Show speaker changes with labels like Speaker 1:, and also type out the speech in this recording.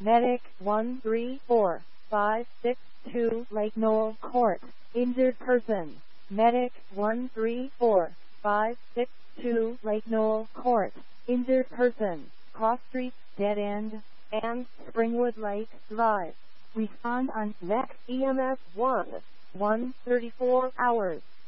Speaker 1: Medic 134562 Lake Knoll Court. Injured person. Medic 134562 Lake Knoll Court. Injured person. Cross Street, Dead End, and Springwood Lake Drive. Respond on VEX EMS 1. 1:34 hours.